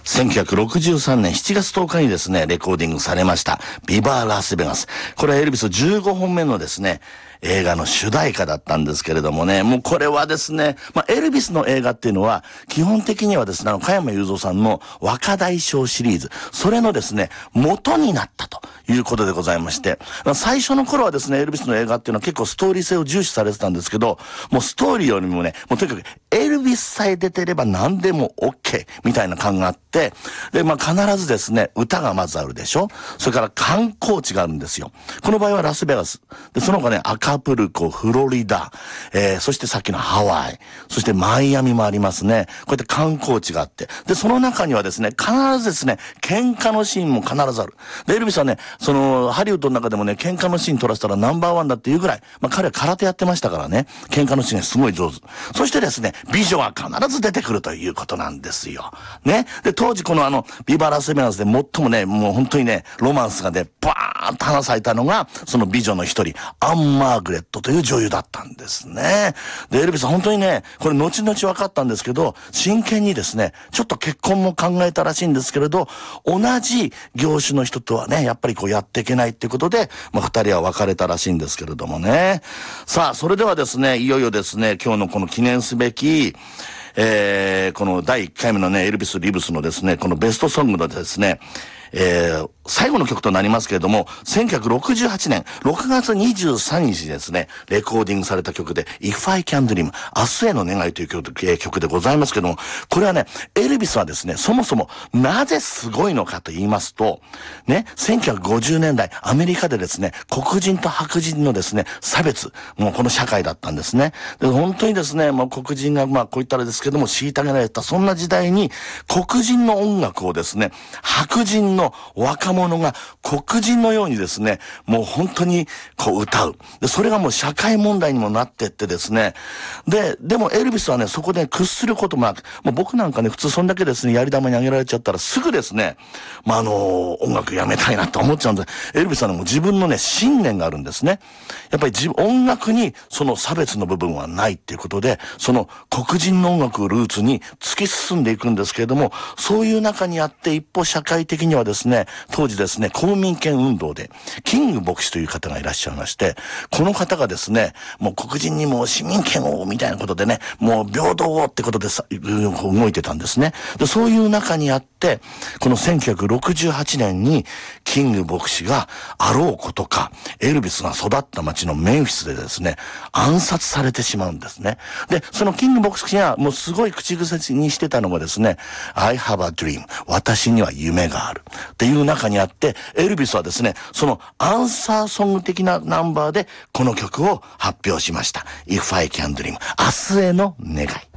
1963年7月10日にですね、レコーディングされました、ビバラスベガス。これはエルビス15本目のですね、映画の主題歌だったんですけれどもね、もうこれはですね、エルビスの映画っていうのは、基本的にはですね、加山雄三さんの若大将シリーズ、それのですね、元になったということでございまして、最初の頃はですね、エルビスの映画っていうのは結構ストーリー性を重視されてたんですけど、もうストーリーよりもね、もうとにかくエルビスさえ出てれば何でも OK みたいな感があって、で、必ずですね、歌がまずあるでしょ。それから観光地があるんですよ。この場合はラスベガス。で、その他ね、アカプルコ、フロリダ、そしてさっきのハワイ、そしてマイアミもありますね。こうやって観光地があって。で、その中にはですね、必ずですね、喧嘩のシーンも必ずある。で、エルビスはね、ハリウッドの中でもね、喧嘩のシーン撮らせたらナンバーワンだっていうぐらい、彼は空手やってましたからね、喧嘩のシーンがすごい上手。そしてですね、美女は必ず出てくるということなんですよ。ね。で、当時このビバラスベガスで最もね、もう本当にね、ロマンスがね、バーンと話されたのが、その美女の一人、アン・マーグレットという女優だったんですね。で、エルビスは本当にね、これ後々分かったんですけど、真剣にですね、ちょっと結婚も考えたらしいんですけれど、同じ業種の人とはね、やっぱりこうやっていけないっていうことで、二人は別れたらしいんですけれどもね。さあ、それではですね、いよいよですね、今日のこの記念すべき、この第1回目のね、エルビス・リブスのですね、このベストソングのですね、最後の曲となりますけれども、1968年6月23日にですね、レコーディングされた曲で、If I Can Dream、明日への願いという曲でございますけども、これはね、エルビスはですね、そもそもなぜすごいのかと言いますと、ね、1950年代、アメリカでですね、黒人と白人のですね、差別、もうこの社会だったんですね。で、本当にですね、黒人がこういったらですけども、虐げられた、そんな時代に、黒人の音楽をですね、白人の若者が黒人のようにですね、もう本当にこう歌う。で、それがもう社会問題にもなってってですね。でもエルビスはね、そこで屈することもなく、もう僕なんかね、普通そんだけですね、やり玉にあげられちゃったらすぐですね、音楽やめたいなと思っちゃうんで、エルビスはね、もう自分のね、信念があるんですね。やっぱり音楽にその差別の部分はないっていうことで、その黒人の音楽をルーツに突き進んでいくんですけれども、そういう中にあって一歩社会的にはですね、当時ですね、公民権運動で、キング牧師という方がいらっしゃいまして、この方がですね、もう黒人にも市民権を、みたいなことでね、もう平等をってことで動いてたんですね。で、そういう中にあって、この1968年に、キング牧師があろうことか、エルビスが育った町のメンフィスでですね、暗殺されてしまうんですね。で、そのキング牧師がもうすごい口癖にしてたのがですね、I have a dream。私には夢がある。っていう中にあって、エルビスはですね、そのアンサーソング的なナンバーでこの曲を発表しました。If I Can Dream。明日への願い。